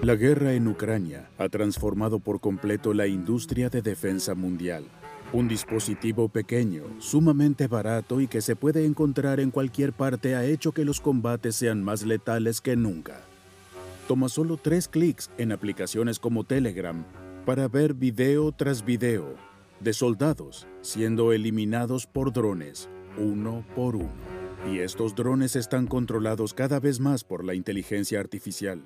La guerra en Ucrania ha transformado por completo la industria de defensa mundial. Un dispositivo pequeño, sumamente barato y que se puede encontrar en cualquier parte ha hecho que los combates sean más letales que nunca. Toma solo 3 clics en aplicaciones como Telegram para ver video tras video de soldados siendo eliminados por drones, uno por uno. Y estos drones están controlados cada vez más por la inteligencia artificial.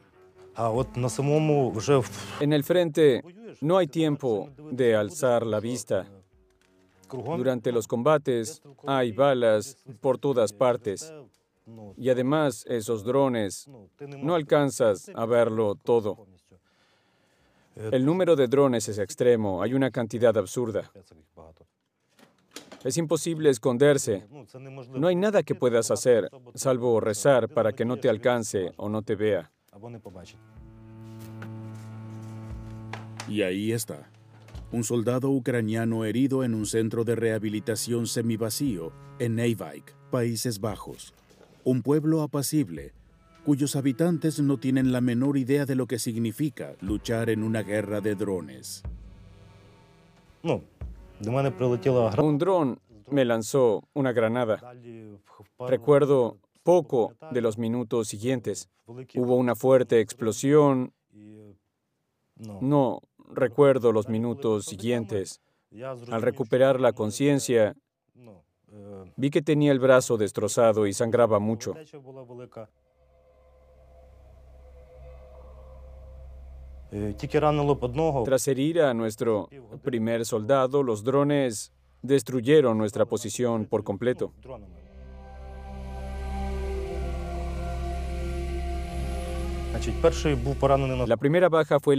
En el frente no hay tiempo de alzar la vista. Durante los combates hay balas por todas partes. Y además esos drones, no alcanzas a verlo todo. El número de drones es extremo, hay una cantidad absurda. Es imposible esconderse. No hay nada que puedas hacer, salvo rezar para que no te alcance o no te vea. Y ahí está, un soldado ucraniano herido en un centro de rehabilitación semivacío en Nijvijk, Países Bajos. Un pueblo apacible, cuyos habitantes no tienen la menor idea de lo que significa luchar en una guerra de drones. Un dron me lanzó una granada. Recuerdo poco de los minutos siguientes. Hubo una fuerte explosión. No recuerdo los minutos siguientes. Al recuperar la conciencia, vi que tenía el brazo destrozado y sangraba mucho. Tras herir a nuestro primer soldado, los drones destruyeron nuestra posición por completo. La primera baja fue